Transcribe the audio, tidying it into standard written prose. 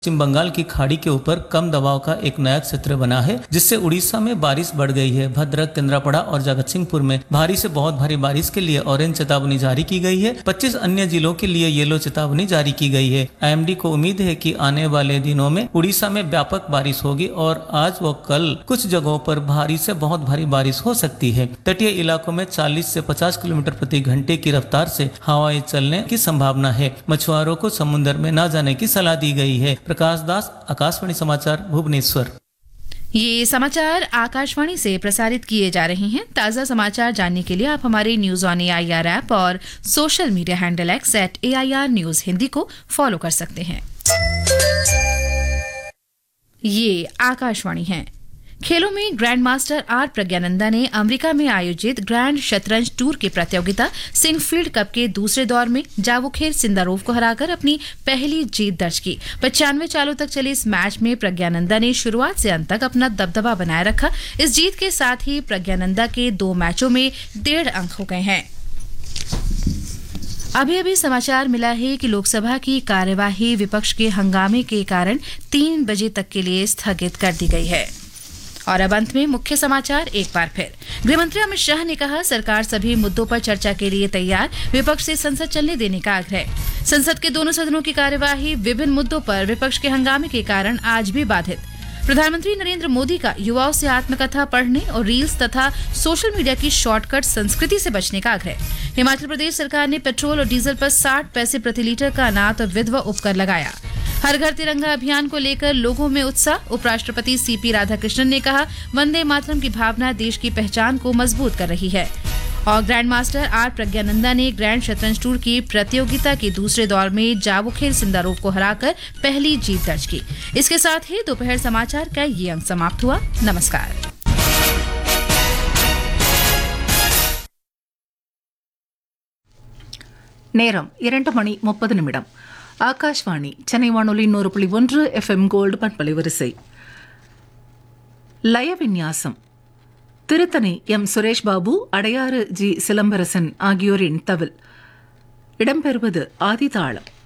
पश्चिम बंगाल की खाड़ी के ऊपर कम दबाव का एक नया क्षेत्र बना है, जिससे उड़ीसा में बारिश बढ़ गई है। भद्रक, केंद्रापड़ा और जगत सिंहपुर में भारी से बहुत भारी बारिश के लिए ऑरेंज चेतावनी जारी की गई है। 25 अन्य जिलों के लिए येलो चेतावनी जारी की गई है। आईएमडी को उम्मीद है कि आने वाले दिनों में उड़ीसा में व्यापक बारिश होगी और आज व कल कुछ जगहों पर भारी से बहुत भारी बारिश हो सकती है। तटीय इलाकों में 40 से 50 किलोमीटर प्रति घंटे की रफ्तार से हवाएं चलने की संभावना है। मछुआरों को समुद्र में न जाने की सलाह दी गई है। प्रकाश दास, आकाशवाणी समाचार, भुवनेश्वर। ये समाचार आकाशवाणी से प्रसारित किए जा रहे हैं। ताज़ा समाचार जानने के लिए आप हमारे न्यूज ऑन एआईआर ऐप और social media handle @AIR News Hindi को फॉलो कर सकते हैं। ये आकाशवाणी है। खेलों में ग्रैंड मास्टर आर प्रज्ञानंदा ने अमेरिका में आयोजित ग्रैंड शतरंज टूर की प्रतियोगिता सिंकफील्ड कप के दूसरे दौर में जावोखिर सिंदारोव को हराकर अपनी पहली जीत दर्ज की। 95 चालों तक चले इस मैच में प्रज्ञानंदा ने शुरुआत से अंत तक अपना दबदबा बनाए रखा। इस जीत के साथ ही प्रज्ञानंदा के 2 मैचों में 1.5 अंक हो गए हैं। अभी समाचार मिला है कि लोकसभा की कार्यवाही विपक्ष के हंगामे के कारण 3 बजे तक के लिए स्थगित कर दी गई है। और अब अंत में मुख्य समाचार एक बार फिर। गृहमंत्री अमित शाह ने कहा, सरकार सभी मुद्दों पर चर्चा के लिए तैयार, विपक्ष से संसद चलने देने का आग्रह। संसद के दोनों सदनों की कार्यवाही विभिन्न मुद्दों पर विपक्ष के हंगामे के कारण आज भी बाधित। प्रधानमंत्री नरेंद्र मोदी का युवाओं से आत्मकथा पढ़ने और रील्स तथा सोशल मीडिया की शॉर्टकट संस्कृति से बचने का आग्रह। हिमाचल प्रदेश सरकार ने पेट्रोल और डीजल पर 60 पैसे प्रति लीटर का अनाथ और विधवा उपकर लगाया। हर घर तिरंगा अभियान को लेकर लोगों में उत्साह। उपराष्ट्रपति CP राधाकृष्णन ने कहा, वंदे मातरम की भावना देश की पहचान को मजबूत कर रही है। और ग्रैंड मास्टर आर प्रज्ञानंदा ने ग्रैंड शतरंज टूर की प्रतियोगिता के दूसरे दौर में जावोखिर सिंदारोव को हराकर पहली जीत दर्ज की। इसके साथ ही दोपहर समाचार का ये अंक समाप्त हुआ। नमस्कार। நேரம் 2:30 ஆகாஷ்வாணி சென்னை வானொலி 100.1 FM கோல்டு பண்பலை வரிசை. லய விந்யாசம் திருத்தணி M. சுரேஷ் பாபு, அடையாறு G. சிலம்பரசன் ஆகியோரின் தவில். இடம்பெறுவது ஆதிதாளம்.